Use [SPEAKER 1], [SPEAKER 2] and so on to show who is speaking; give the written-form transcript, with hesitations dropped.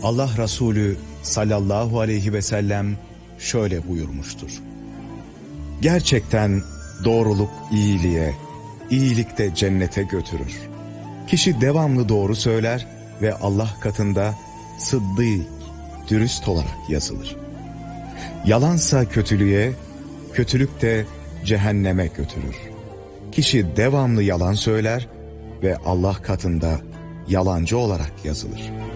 [SPEAKER 1] Allah Resulü sallallahu aleyhi ve sellem şöyle buyurmuştur. Gerçekten doğruluk iyiliğe, iyilik de cennete götürür. Kişi devamlı doğru söyler ve Allah katında sıddık, dürüst olarak yazılır. Yalansa kötülüğe, kötülük de cehenneme götürür. Kişi devamlı yalan söyler ve Allah katında yalancı olarak yazılır.